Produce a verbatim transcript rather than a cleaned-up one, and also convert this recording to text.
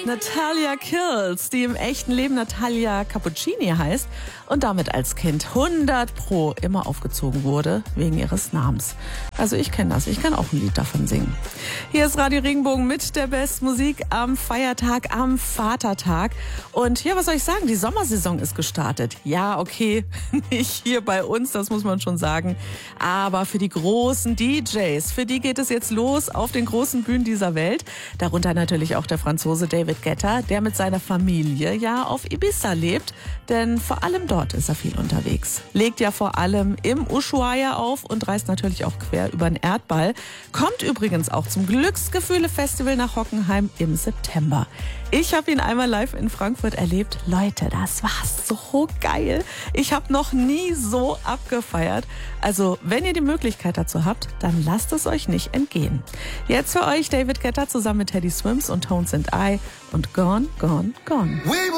Natalia Kills, die im echten Leben Natalia Cappuccini heißt und damit als Kind hundert Pro immer aufgezogen wurde wegen ihres Namens. Also ich kenne das, ich kann auch ein Lied davon singen. Hier ist Radio Regenbogen mit der Bestmusik am Feiertag, am Vatertag. Und ja, was soll ich sagen, die Sommersaison ist gestartet. Ja, okay, nicht hier bei uns, das muss man schon sagen. Aber für die großen D Js, für die geht es jetzt los auf den großen Bühnen dieser Welt. Darunter natürlich auch der Franzose David Guetta, der mit seiner Familie ja auf Ibiza lebt. Denn vor allem dort ist er viel unterwegs. Legt ja vor allem im Ushuaia auf und reist natürlich auch quer über den Erdball. Kommt übrigens auch zum Glücksgefühle-Festival nach Hockenheim im September. Ich habe ihn einmal live in Frankfurt erlebt. Leute, das war so geil. Ich habe noch nie so abgefeiert. Also, wenn ihr die Möglichkeit dazu habt, dann lasst es euch nicht entgehen. Jetzt für euch David Guetta zusammen mit Teddy Swims und Tones and I und Gone, Gone, Gone.